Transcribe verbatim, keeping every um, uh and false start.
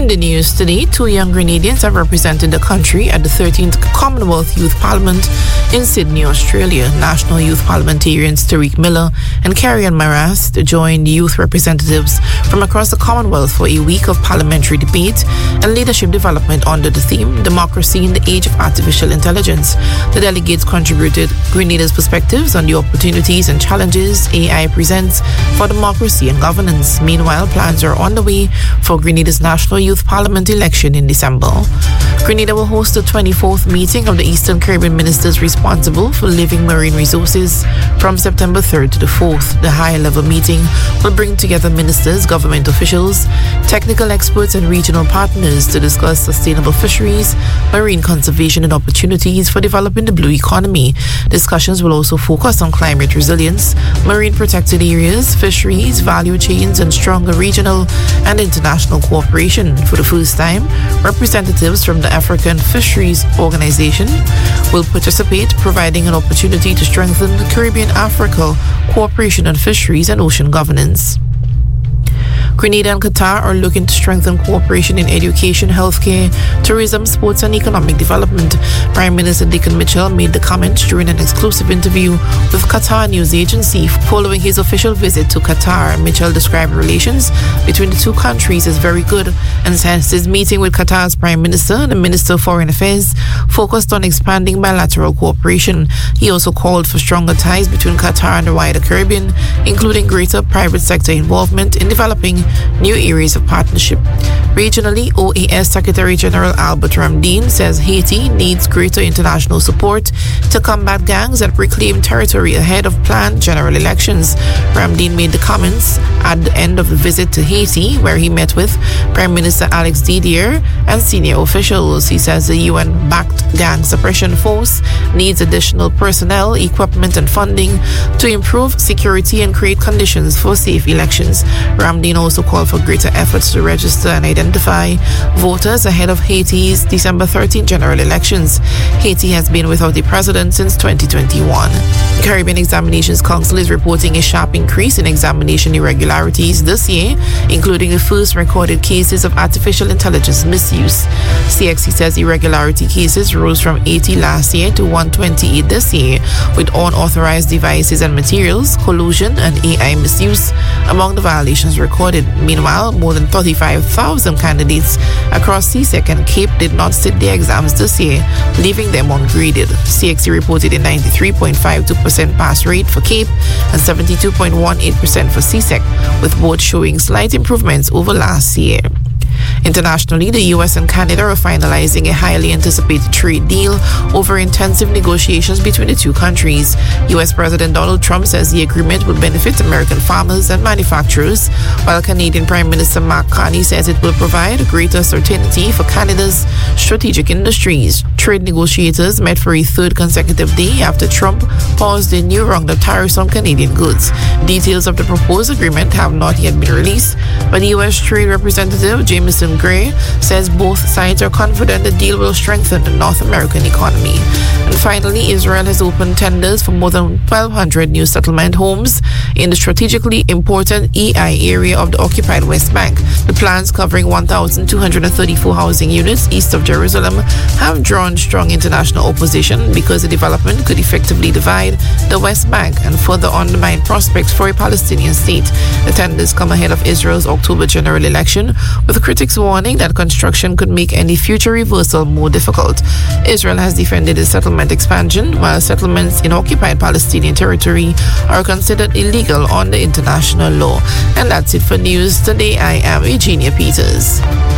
In the news today, two young Grenadians have represented the country at the thirteenth Commonwealth Youth Parliament in Sydney, Australia. National Youth Parliamentarians Tariq Miller and Carrie-Anne Marast joined youth representatives from across the Commonwealth for a week of parliamentary debate and leadership development under the theme Democracy in the Age of Artificial Intelligence. The delegates contributed Grenada's perspectives on the opportunities and challenges A I presents for democracy and governance. Meanwhile, plans are on the way for Grenada's National Youth Parliament election in December. Grenada will host the twenty-fourth meeting of the Eastern Caribbean ministers responsible for living marine resources from September third to the fourth. The high-level meeting will bring together ministers, government officials, technical experts, and regional partners to discuss sustainable fisheries, marine conservation, and opportunities for developing the blue economy. Discussions will also focus on climate resilience, marine protected areas, fisheries, value chains, and stronger regional and international cooperation. For the first time, representatives from the African Fisheries Organization will participate, providing an opportunity to strengthen Caribbean-Africa cooperation on fisheries and ocean governance. Grenada and Qatar are looking to strengthen cooperation in education, healthcare, tourism, sports, and economic development. Prime Minister Dickon Mitchell made the comments during an exclusive interview with Qatar News Agency following his official visit to Qatar. Mitchell described relations between the two countries as very good and says his meeting with Qatar's Prime Minister and the Minister of Foreign Affairs focused on expanding bilateral cooperation. He also called for stronger ties between Qatar and the wider Caribbean, including greater private sector involvement in developing new areas of partnership. Regionally, O A S Secretary General Albert Ramdeen says Haiti needs greater international support to combat gangs and reclaim territory ahead of planned general elections. Ramdeen made the comments at the end of the visit to Haiti, where he met with Prime Minister Alex Didier and senior officials. He says the U N-backed gang suppression force needs additional personnel, equipment, and funding to improve security and create conditions for safe elections. Ramdeen also called for greater efforts to register and identify voters ahead of Haiti's December thirteenth general elections. Haiti has been without a president since twenty twenty-one. Caribbean Examinations Council is reporting a sharp increase in examination irregularities this year, including the first recorded cases of artificial intelligence misuse. C X C says irregularity cases rose from eighty last year to one hundred twenty-eight this year, with unauthorized devices and materials, collusion, and A I misuse among the violations recorded. Meanwhile, more than thirty-five thousand candidates across C S E C and CAPE did not sit their exams this year, leaving them ungraded. C X C reported a ninety-three point five two percent pass rate for CAPE and seventy-two point one eight percent for C S E C, with both showing slight improvements over last year. Internationally, the U S and Canada are finalizing a highly anticipated trade deal over intensive negotiations between the two countries. U S President Donald Trump says the agreement will benefit American farmers and manufacturers, while Canadian Prime Minister Mark Carney says it will provide greater certainty for Canada's strategic industries. Trade negotiators met for a third consecutive day after Trump paused a new round of tariffs on Canadian goods. Details of the proposed agreement have not yet been released, but the U S Trade Representative Jameson Gray says both sides are confident the deal will strengthen the North American economy. And finally, Israel has opened tenders for more than twelve hundred new settlement homes in the strategically important E I area of the occupied West Bank. The plans, covering one thousand two hundred thirty-four housing units east of Jerusalem, have drawn strong international opposition because the development could effectively divide the West Bank and further undermine prospects for a Palestinian state. The tenders come ahead of Israel's October general election, with critics warning that construction could make any future reversal more difficult. Israel has defended its settlement expansion, while settlements in occupied Palestinian territory are considered illegal under international law. And that's it for news today. I am Eugenia Peters.